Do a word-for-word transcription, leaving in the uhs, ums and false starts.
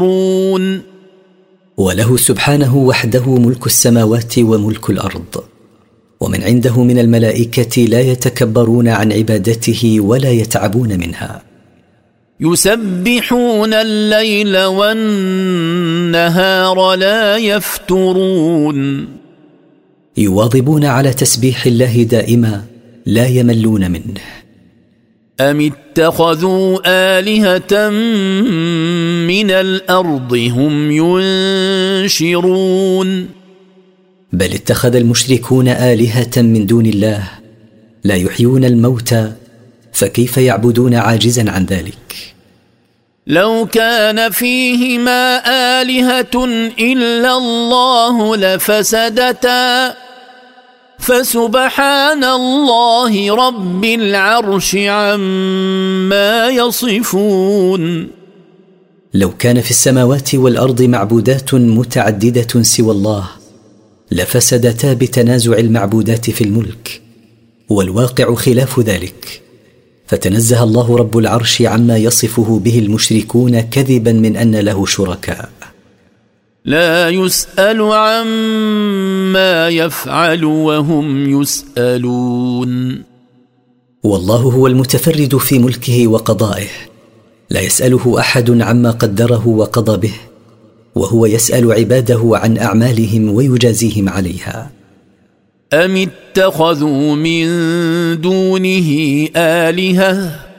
وله سبحانه وحده ملك السماوات وملك الأرض، ومن عنده من الملائكة لا يتكبرون عن عبادته ولا يتعبون منها. يسبحون الليل والنهار لا يفترون. يواظبون على تسبيح الله دائما لا يملون منه. أم اتخذوا آلهة من الأرض هم ينشرون. بل اتخذ المشركون آلهة من دون الله لا يحيون الموتى، فكيف يعبدون عاجزا عن ذلك؟ لو كان فيهما آلهة إلا الله لفسدتا فسبحان الله رب العرش عما يصفون. لو كان في السماوات والأرض معبودات متعددة سوى الله لفسدتا بتنازع المعبودات في الملك، والواقع خلاف ذلك، فتنزه الله رب العرش عما يصفه به المشركون كذبا من أن له شركاء. لا يسأل عما يفعل وهم يسألون. والله هو المتفرد في ملكه وقضائه، لا يسأله أحد عما قدره وقضى به، وهو يسأل عباده عن أعمالهم ويجازيهم عليها. أم اتخذوا من دونه آلهة